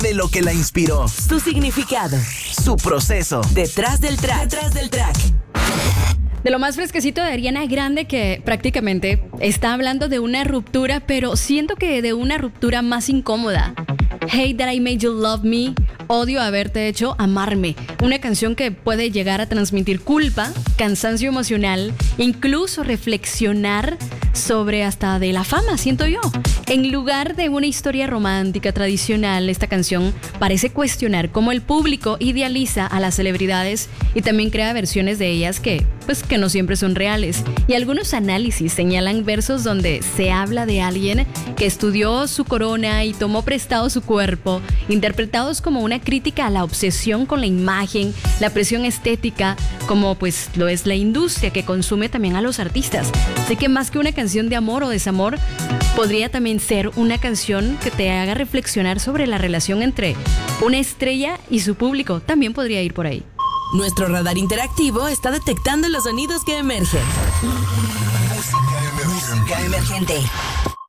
de lo que la inspiró, Su significado. su proceso. Detrás del track. Detrás del track. De lo más fresquecito de Ariana Grande, que prácticamente está hablando de una ruptura, pero siento que de una ruptura más incómoda. Hate That I Made You Love Me, odio haberte hecho amarme. Una canción que puede llegar a transmitir culpa, cansancio emocional, incluso reflexionar sobre hasta de la fama, siento yo. En lugar de una historia romántica tradicional, esta canción parece cuestionar cómo el público idealiza a las celebridades y también crea versiones de ellas que no siempre son reales. Y algunos análisis señalan versos donde se habla de alguien que estudió su corona y tomó prestado su cuerpo, interpretados como una crítica a la obsesión con la imagen, la presión estética, como pues lo es la industria que consume también a los artistas. Así que más que una canción de amor o desamor, podría también ser una canción que te haga reflexionar sobre la relación entre una estrella y su público. También podría ir por ahí. Nuestro radar interactivo está detectando los sonidos que emergen. Música emergente.